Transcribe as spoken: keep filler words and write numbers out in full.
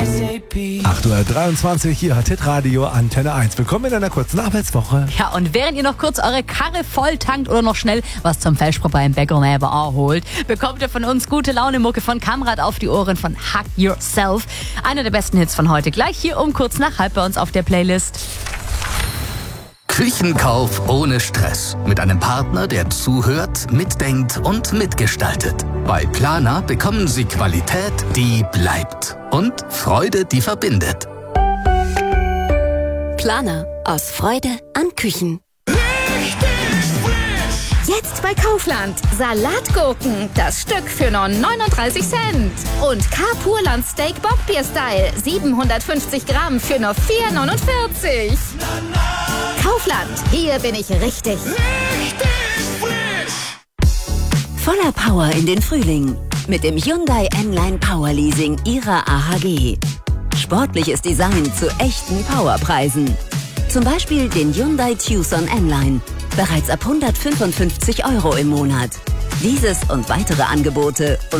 acht Uhr dreiundzwanzig, hier hat Hitradio Antenne eins. Willkommen in einer kurzen Arbeitswoche. Ja, und während ihr noch kurz eure Karre voll tankt oder noch schnell was zum Feschbrot beim Bäcker nebenan holt, bekommt ihr von uns gute Laune-Mucke von Kamrad auf die Ohren von Hug Yourself. Einer der besten Hits von heute. Gleich hier um kurz nach halb bei uns auf der Playlist. Küchenkauf ohne Stress. Mit einem Partner, der zuhört, mitdenkt und mitgestaltet. Bei Planer bekommen Sie Qualität, die bleibt. Und Freude, die verbindet. Planer. Aus Freude an Küchen. Jetzt bei Kaufland. Salatgurken, das Stück für nur neununddreißig Cent. Und K-Purland Steak Bockbier Style, siebenhundertfünfzig Gramm für nur vier neunundvierzig. Kaufland, hier bin ich richtig. Voller Power in den Frühling. Mit dem Hyundai N-Line Power Leasing Ihrer A H G. Sportliches Design zu echten Powerpreisen. Zum Beispiel den Hyundai Tucson N-Line. Bereits ab hundertfünfundfünfzig Euro im Monat. Dieses und weitere Angebote